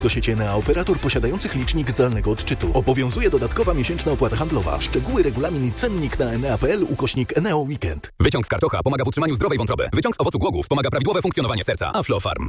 Do sieci Enea operator posiadających licznik zdalnego odczytu. Obowiązuje dodatkowa miesięczna opłata handlowa. Szczegóły, regulamin i cennik na enea.pl/Eneo Weekend. Wyciąg z karczocha pomaga w utrzymaniu zdrowej wątroby. Wyciąg z owocu głogu wspomaga prawidłowe funkcjonowanie serca. Aflofarm.